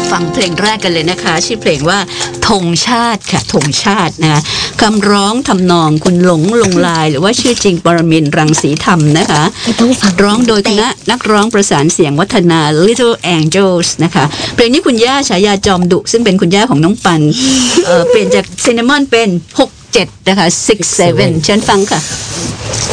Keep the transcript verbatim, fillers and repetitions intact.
ฟังเพลงแรกกันเลยนะคะชื่อเพลงว่าธงชาติค่ะธงชาตินะคะคำร้องทำนองคุณหลงลงลายหรือว่าชื่อจริงปรมินทร์รังสีธรรมนะคะร้องโดยคณะนักร้องประสานเสียงวัฒนา Little Angels นะคะเพลงนี้คุณย่าฉายาจอมดุซึ่งเป็นคุณย่าของน้องปัน เอ่อเปลี่ยนจากซินนามอนเป็นหกเจ็ดนะคะหกเจ็ดเชิญฟังค่ะ